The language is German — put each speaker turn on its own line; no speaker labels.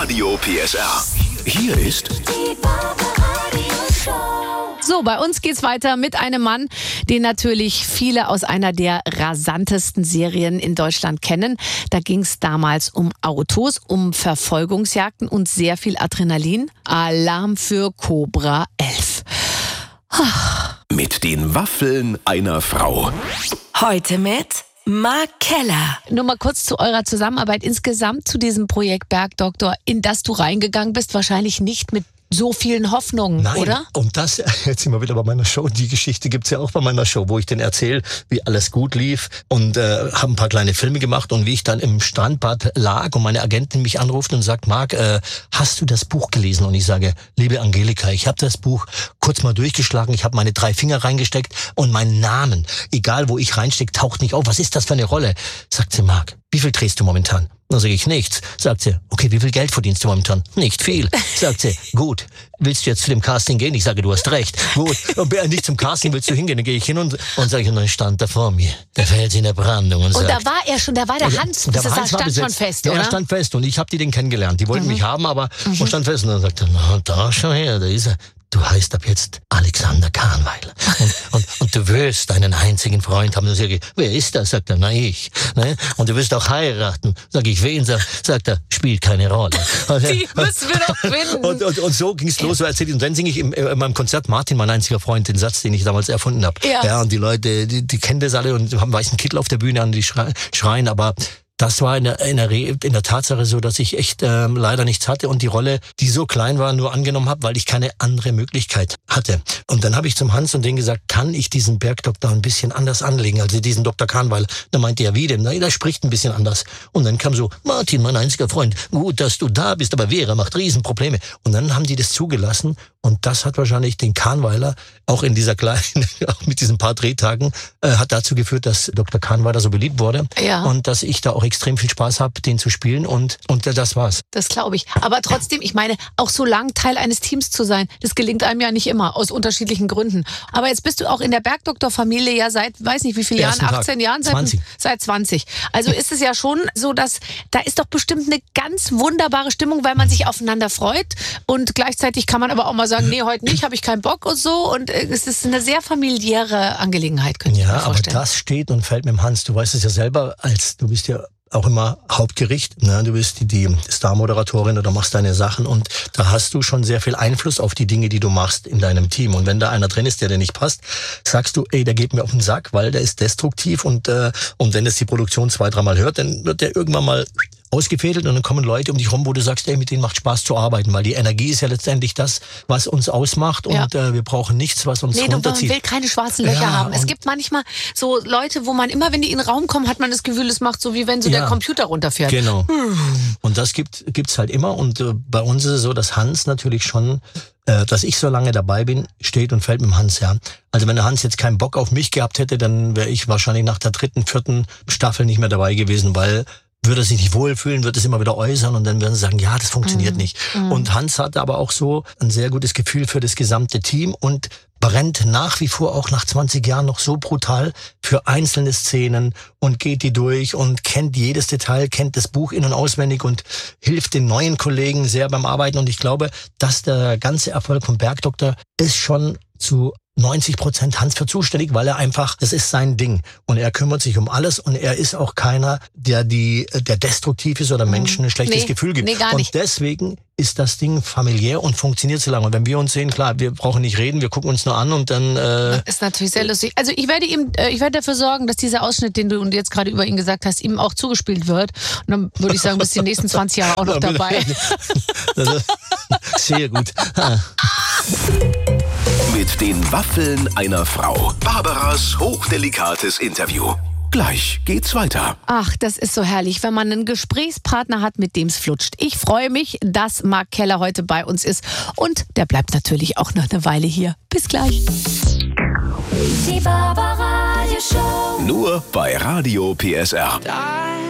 Radio PSR. Hier ist
Die Barbaradio Show.
So, bei uns geht's weiter mit einem Mann, den natürlich viele aus einer der rasantesten Serien in Deutschland kennen. Da ging's damals um Autos, um Verfolgungsjagden und sehr viel Adrenalin. Alarm für Cobra 11.
mit den Waffeln einer Frau.
Heute mit Mark Keller.
Nur mal kurz zu eurer Zusammenarbeit insgesamt zu diesem Projekt Bergdoktor, in das du reingegangen bist, wahrscheinlich nicht mit so vielen Hoffnungen,
Nein,
oder?
und das, jetzt sind wir wieder bei meiner Show, die Geschichte gibt's ja auch bei meiner Show, wo ich denen erzähle, wie alles gut lief und habe ein paar kleine Filme gemacht und wie ich dann im Strandbad lag und meine Agentin mich anruft und sagt, Marc, hast du das Buch gelesen? Und ich sage, liebe Angelika, ich habe das Buch kurz mal durchgeschlagen, ich habe meine 3 Finger reingesteckt und meinen Namen, egal wo ich reinstecke, taucht nicht auf. Was ist das für eine Rolle? Sagt sie, Marc, wie viel drehst du momentan? Dann sage ich, nichts. Sagt sie, okay, wie viel Geld verdienst du momentan? Nicht viel. Sagt sie, gut, willst du jetzt zu dem Casting gehen? Ich sage, du hast recht. Gut, und nicht zum Casting, willst du hingehen? Dann gehe ich hin und sage, und dann stand da vor mir, der Fels in der Brandung und sagt...
Und da war er schon, da war der Hans,
der
das
Hans war
stand
besetzt.
schon fest,
ja,
oder?
er stand fest und ich habe den kennengelernt. Die wollten mich haben, aber und stand fest. Und dann sagt er, na, da schau her, da ist er. Du heißt ab jetzt Alexander Kahnweiler. Und du wirst einen einzigen Freund haben. Und sage ich, wer ist das? Sagt er, na ich. Ne? Und du wirst auch heiraten. Sag ich, wen? Sagt er, spielt keine Rolle.
Die müssen wir doch finden.
Und so ging's los, so erzählt. Und dann singe ich in meinem Konzert Martin, mein einziger Freund, den Satz, den ich damals erfunden habe.
Ja.
Und die Leute, die kennen das alle und haben einen weißen Kittel auf der Bühne an, die schreien, aber das war in der Tatsache so, dass ich echt leider nichts hatte und die Rolle, die so klein war, nur angenommen habe, weil ich keine andere Möglichkeit hatte. Und dann habe ich zum Hans und denen gesagt, kann ich diesen Bergdoktor ein bisschen anders anlegen, also diesen Dr. Kahnweiler. Da meinte er, wie denn? Na, der spricht ein bisschen anders. Und dann kam so, Martin, mein einziger Freund, gut, dass du da bist, aber Vera macht Riesenprobleme. Und dann haben die das zugelassen und das hat wahrscheinlich den Kahnweiler auch in dieser kleinen, auch mit diesen paar Drehtagen, hat dazu geführt, dass Dr. Kahnweiler so beliebt wurde.
Ja.
Und dass ich da auch extrem viel Spaß habe, den zu spielen und das war's.
Das glaube ich. Aber trotzdem, ich meine, auch so lang Teil eines Teams zu sein, das gelingt einem ja nicht immer, aus unterschiedlichen Gründen. Aber jetzt bist du auch in der Bergdoktor-Familie ja seit, weiß nicht wie viele Jahren, 18 Jahren?
20.
Seit 20. Also ist es ja schon so, dass da ist doch bestimmt eine ganz wunderbare Stimmung, weil man sich aufeinander freut und gleichzeitig kann man aber auch mal sagen, nee, heute nicht, habe ich keinen Bock und so und es ist eine sehr familiäre Angelegenheit, könnte ich mir
Ja, aber
vorstellen.
das steht und fällt mit dem Hans. Du weißt es ja selber, du bist ja auch immer Hauptgericht, ne? Du bist die Star-Moderatorin oder machst deine Sachen und da hast du schon sehr viel Einfluss auf die Dinge, die du machst in deinem Team. Und wenn da einer drin ist, der dir nicht passt, sagst du, ey, der geht mir auf den Sack, weil der ist destruktiv und wenn es die Produktion 2-3 Mal hört, dann wird der irgendwann mal ausgefädelt und dann kommen Leute um dich rum, wo du sagst, ey, mit denen macht Spaß zu arbeiten, weil die Energie ist ja letztendlich das, was uns ausmacht und wir brauchen nichts, was uns
Nee, man
runterzieht.
will keine schwarzen Löcher haben. Es gibt manchmal so Leute, wo man immer, wenn die in den Raum kommen, hat man das Gefühl, es macht so, wie wenn so der Computer runterfährt.
Genau. Und das gibt's halt immer und bei uns ist es so, dass Hans natürlich schon, dass ich so lange dabei bin, steht und fällt mit dem Hans, ja. Also wenn der Hans jetzt keinen Bock auf mich gehabt hätte, dann wäre ich wahrscheinlich nach der 3., 4. Staffel nicht mehr dabei gewesen, weil würde er sich nicht wohlfühlen, wird es immer wieder äußern und dann werden sie sagen, ja, das funktioniert nicht. Und Hans hatte aber auch so ein sehr gutes Gefühl für das gesamte Team und brennt nach wie vor auch nach 20 Jahren noch so brutal für einzelne Szenen und geht die durch und kennt jedes Detail, kennt das Buch in- und auswendig und hilft den neuen Kollegen sehr beim Arbeiten. Und ich glaube, dass der ganze Erfolg vom Bergdoktor ist schon zu 90% Hans für zuständig, weil er einfach, das ist sein Ding. Und er kümmert sich um alles und er ist auch keiner, der destruktiv ist oder Menschen ein schlechtes Gefühl gibt.
Nee, gar nicht.
Und deswegen ist das Ding familiär und funktioniert so lange. Und wenn wir uns sehen, klar, wir brauchen nicht reden, wir gucken uns nur an und dann...
Ist natürlich sehr lustig. Also ich werde dafür sorgen, dass dieser Ausschnitt, den du jetzt gerade über ihn gesagt hast, ihm auch zugespielt wird. Und dann würde ich sagen, bist du die nächsten 20 Jahre auch noch dabei.
Sehr gut.
Mit den Waffeln einer Frau. Barbaras hochdelikates Interview. Gleich geht's weiter.
Ach, das ist so herrlich, wenn man einen Gesprächspartner hat, mit dem es flutscht. Ich freue mich, dass Mark Keller heute bei uns ist. Und der bleibt natürlich auch noch eine Weile hier. Bis gleich.
Die Barbaradio Show.
Nur bei Radio PSR.